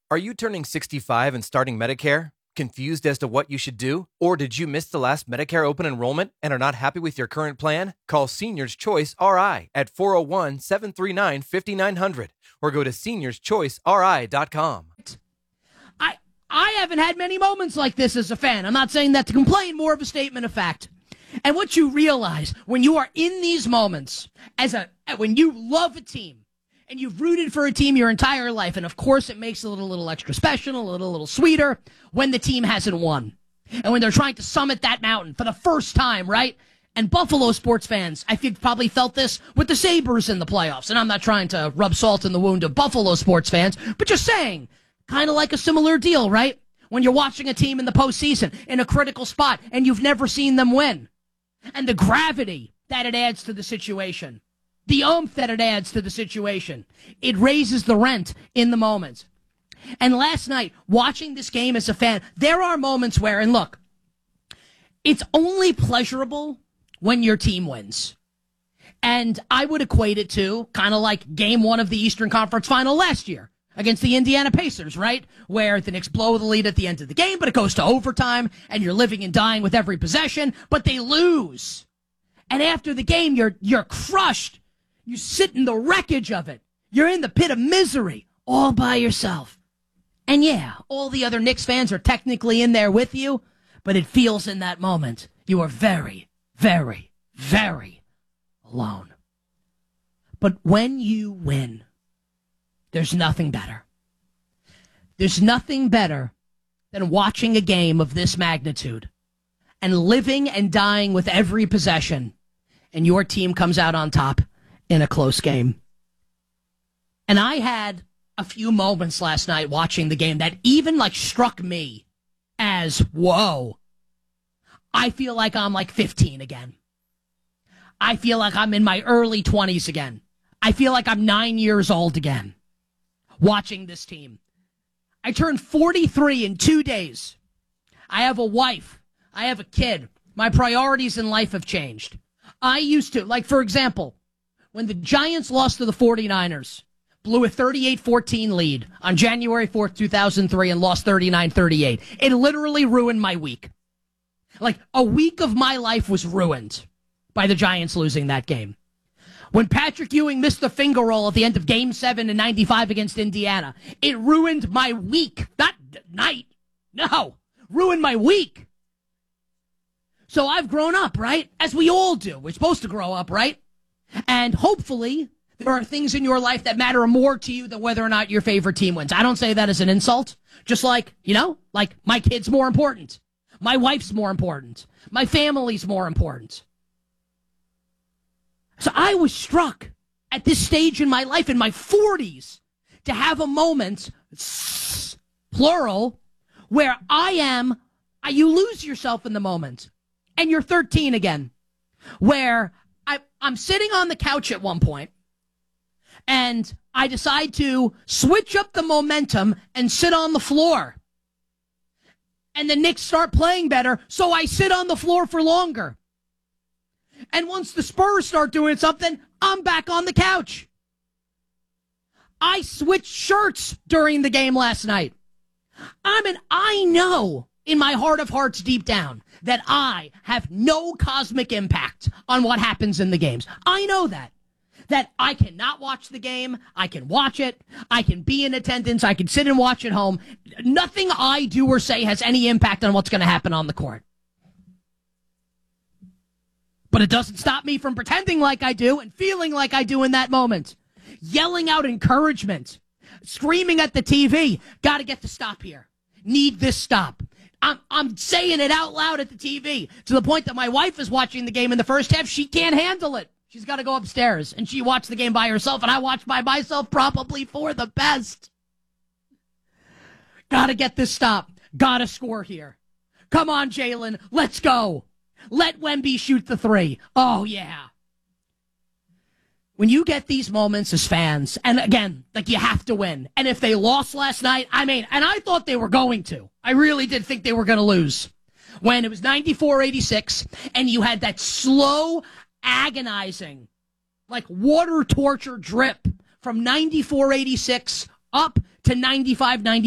Are you turning 65 and starting Medicare? Confused as to what you should do? Or did you miss the last Medicare open enrollment and are not happy with your current plan? Call Seniors Choice RI at 401-739-5900 or go to seniorschoiceri.com. I haven't had many moments like this as a fan. I'm not saying that to complain, more of a statement of fact. And what you realize when you are in these moments, when you love a team, and you've rooted for a team your entire life, and of course it makes it a little extra special, a little sweeter when the team hasn't won. And when they're trying to summit that mountain for the first time, right? And Buffalo sports fans, I think, probably felt this with the Sabres in the playoffs. And I'm not trying to rub salt in the wound of Buffalo sports fans, but just saying, kind of like a similar deal, right? When you're watching a team in the postseason in a critical spot and you've never seen them win. And the gravity that it adds to the situation. The oomph that it adds to the situation. It raises the rent in the moment. And last night, watching this game as a fan, there are moments where, and look, it's only pleasurable when your team wins. And I would equate it to kind of like game one of the Eastern Conference Final last year against the Indiana Pacers, right? Where the Knicks blow the lead at the end of the game, but it goes to overtime, and you're living and dying with every possession, but they lose. And after the game, you're crushed. You sit in the wreckage of it. You're in the pit of misery all by yourself. And yeah, all the other Knicks fans are technically in there with you, but it feels in that moment you are very, very, very alone. But when you win, there's nothing better. There's nothing better than watching a game of this magnitude and living and dying with every possession, and your team comes out on top in a close game. And I had a few moments last night watching the game that even struck me as, whoa, I feel like I'm 15 again. I feel like I'm in my early 20s again. I feel like I'm 9 years old again watching this team. I turned 43 in 2 days. I have a wife. I have a kid. My priorities in life have changed. I used to, for example, when the Giants lost to the 49ers, blew a 38-14 lead on January 4th, 2003, and lost 39-38. It literally ruined my week. A week of my life was ruined by the Giants losing that game. When Patrick Ewing missed the finger roll at the end of Game 7 in 95 against Indiana, it ruined my week. Not night. No. Ruined my week. So I've grown up, right? As we all do. We're supposed to grow up, right? And hopefully, there are things in your life that matter more to you than whether or not your favorite team wins. I don't say that as an insult. Just my kid's more important. My wife's more important. My family's more important. So I was struck at this stage in my life, in my 40s, to have a moment, plural, where you lose yourself in the moment. And you're 13 again, where I'm sitting on the couch at one point, and I decide to switch up the momentum and sit on the floor. And the Knicks start playing better, so I sit on the floor for longer. And once the Spurs start doing something, I'm back on the couch. I switched shirts during the game last night. I know in my heart of hearts deep down that I have no cosmic impact on what happens in the games. I know that I cannot watch the game. I can watch it. I can be in attendance. I can sit and watch at home. Nothing I do or say has any impact on what's going to happen on the court. But it doesn't stop me from pretending like I do and feeling like I do in that moment. Yelling out encouragement. Screaming at the TV. Got to get the stop here. Need this stop. I'm saying it out loud at the TV to the point that my wife is watching the game in the first half. She can't handle it. She's got to go upstairs, and she watched the game by herself, and I watched by myself, probably for the best. Got to get this stop. Got to score here. Come on, Jalen. Let's go. Let Wemby shoot the three. Oh, yeah. When you get these moments as fans, and again, you have to win. And if they lost last night, and I thought they were going to. I really did think they were going to lose. When it was 94-86, and you had that slow, agonizing, water torture drip from 94-86 up to 95-96.